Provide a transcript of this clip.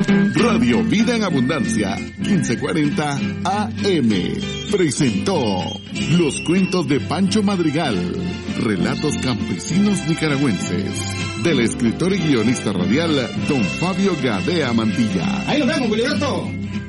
Radio Vida en Abundancia, 1540 AM, presentó Los Cuentos de Pancho Madrigal, relatos campesinos nicaragüenses, del escritor y guionista radial Don Fabio Gadea Mantilla. Ahí nos vemos, Wilberto.